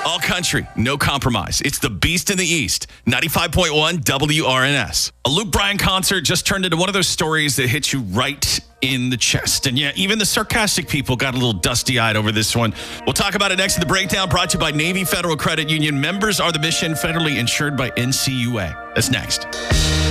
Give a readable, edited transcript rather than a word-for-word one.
All country, no compromise. It's the Beast in the East, 95.1 WRNS. A Luke Bryan concert just turned into one of those stories that hits you right in the chest. And yeah, even the sarcastic people got a little dusty-eyed over this one. We'll talk about it next in the breakdown, brought to you by Navy Federal Credit Union. Members are the mission, federally insured by NCUA. That's next.